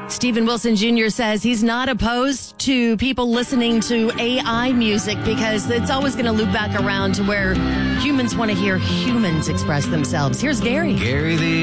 Stephen Wilson Jr. says he's not opposed to people listening to AI music because it's always going to loop back around to where humans want to hear humans express themselves. Here's Gary. Gary the